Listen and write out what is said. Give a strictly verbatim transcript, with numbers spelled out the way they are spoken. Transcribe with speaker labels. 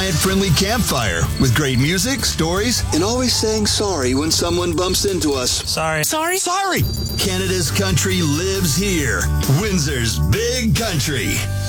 Speaker 1: client-friendly campfire with great music, stories, and always saying sorry when someone bumps into us.
Speaker 2: Sorry.
Speaker 1: Sorry? Sorry! Canada's country lives here. Windsor's Big Country.